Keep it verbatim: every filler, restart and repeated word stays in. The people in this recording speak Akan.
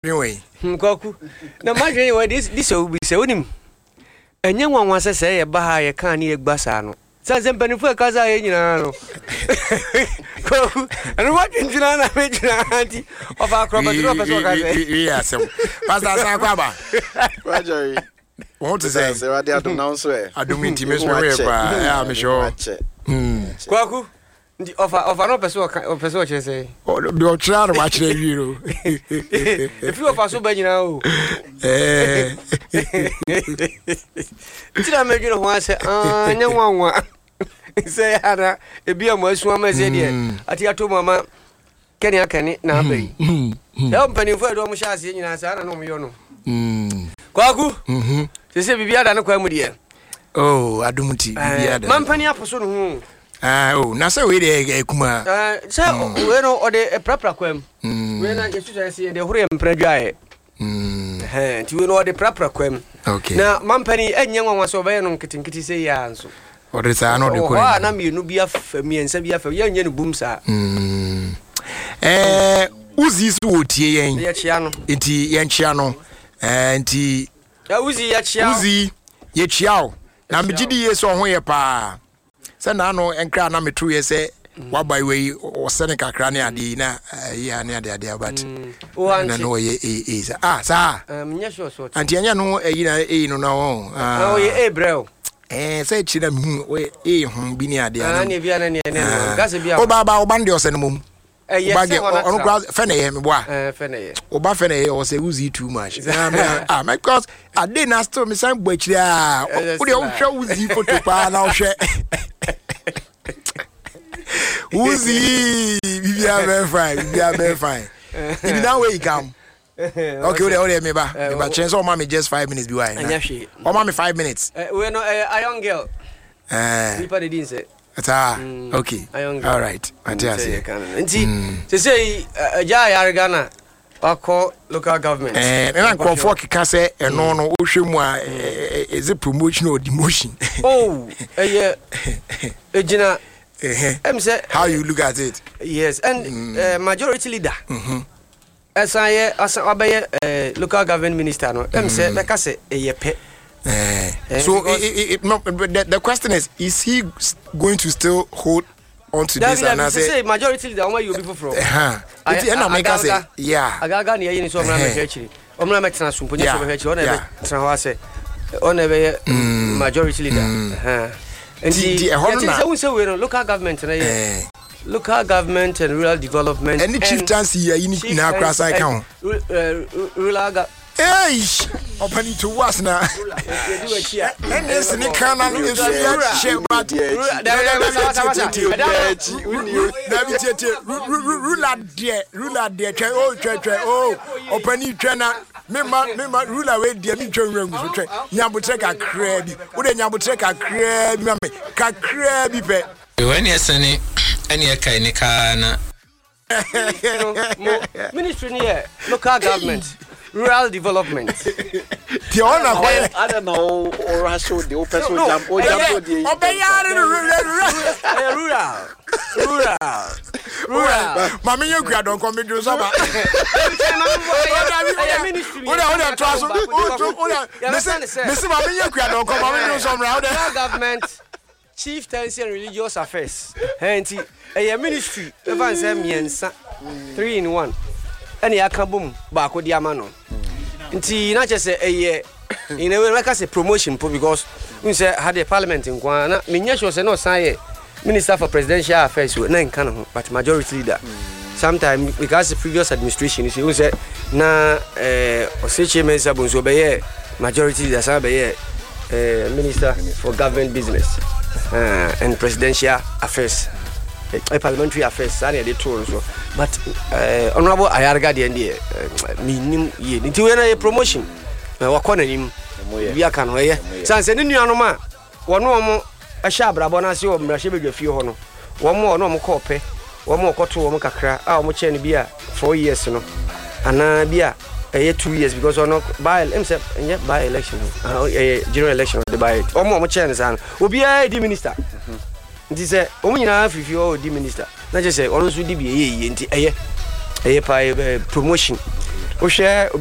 Anyway, Kwaku. Na madwe we this this will be say onim. Enye nwanwa se se ye ba ha ye kan ne egbasa no. Sa se mpanifo e kaza ye nyina no. Kwaku. Anu madwe nyina na me nyina anti. Ofa akroba do person kaza. Yes. Pastor San Kwaba. Roger. What to say? Say what they are doing now so. Adum intimacy we pa. Yeah, me sure. Hmm. Kwaku. Ndi ofa ofa no person o person che say. Oh, do try to watch the video. If you ofa so ba nyina o. Eh. Tira me dwene ho ase ah nya nwanwa. Say ara e bia mo asu ama se de. Ati ato mama keni akani na abai. E mpani fo do mo sha ase nyina sa na no mo yo no. Mm. Kwaku. Mhm. Se se bibia da no kwa mu de. Oh, adumuti bibia da. Mampani aposo no ho. Ah, oh, na say we dey kuma. Ah, say we no o de prapra kwam. We na yesu say de hore mpradwae. Mm. Eh, ti we no o de prapra kwam. Okay. Na mampani enye nwanwa so be no nkitinkiti say ya anso. O de say no de ko. Ah, na me no bia famiensa bia fa ye nye no bum sa. Mm. Eh, uzi so otie yen. Ye chia no. Enti yen chia no. Eh, enti ya uzi ye chia. Uzi ye chia o. Na megidi ye so ho ye pa. Se na no enkra na metru ye se wabai we o sene kakra ne ade na ya ne ade ade but na no ye e e ah sa um nya sure so anti anya no eyi na eyi no na o ah o ye e brel eh se chi na hu o e hu bi ne ade na na bia na ne ne gas bia o ba ba o ban de o se no mum eh yes se ono gra fe na ye me bo a eh fe na ye o ba fe na ye o se uzi too much ah because ade na still me san bo akiri a o de o hwe uzi photo pa na o hwe Uzi, Bibia be fine, Bibia be fine. If you now where you come. Okay, okay, okay, me ba. Me ba chance o mama just five minutes be why. O mama five minutes. Eh we no a young girl. Eh. People dey din say. Ah, okay. All right. Matias. Nti say say ja yare Ghana. Wako local government. Eh, na nko for kika say eno no wo hwemu a is it promotion or demotion? Oh, eh ejina Uh-huh. I'm say how you look at it? Yes, and mm. uh, majority leader. Mhm. As I as I uh, local government minister no. I'm say like I say e pe. Eh. So it, it, it, no, the, the question is is he going to still hold on to this and I say, say majority leader where you people from? Uh-huh. It and I make us say yeah. Agaga na ye ni so mra me hwechiri. Omra me tena so mponye so me hwechiri. Ona be tena ho ase. Ona be majority leader. Uh-huh. And the, the, the, the local government and uh, local government and rural development and the chieftaincy here in our class I count rural hey open to was now and this ni kana ni so ya share but rural there rural there try oh try try oh open it na me ma me ma ruler we dia mi twa nwangu so twa nyabotre kakra bi wo de nyabotre kakra bi ma me kakra bi pe when you send any kai ni kana ministry near local government rural development the owner I don't know or I show the open so jump or jump the obeyare rural rural rural rural mama you gua don come do so ba oda oda trust oda listen mama you gua don come do so round the government chieftaincy and religious affairs henti a ministry even say miensa three in one any akabum ba ko dia ma no nti na che say eye in a way like say promotion because we say had the parliament in kwa na menya sure say no say minister for presidential affairs na nka no but majority leader sometimes because the previous administration you say say na eh oseche mensa bonso be ye majority leader say be ye eh minister for government business uh, and presidential affairs a parliamentary affairs and they told so but uh, honorable Ayarga the ndie minim ye nti we na a promotion wa kona nim bia kan ho ye sanse ne nuano ma wono omo ahya abrabo na se o mrahye bedwa fie ho no wo mo no mo kope wo mo koto wo mo kakra a wo mo che ne bia four years no ana bia eh two years because ono by himself and by election uh, general election the by wo mo mo che ne san obi a di minister nti se o nyina afifi o di minister na je se ono so di bi eye nti eye eye pa promotion wohwɛ